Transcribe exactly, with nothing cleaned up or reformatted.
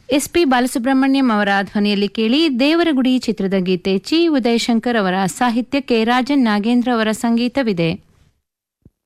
SP Balasubrahmanyam ಅವರ ಧ್ವನಿಯಲ್ಲಿ ಕೇಳಿ ದೇವರಗುಡಿ ಚಿತ್ರದ ಗೀತೆ ಚಿ ಉದಯಶಂಕರ್ ಅವರ ಸಾಹಿತ್ಯಕ್ಕೆ ರಾಜನ್ ನಾಗೇಂದ್ರ ಅವರ ಸಂಗೀತವಿದೆ.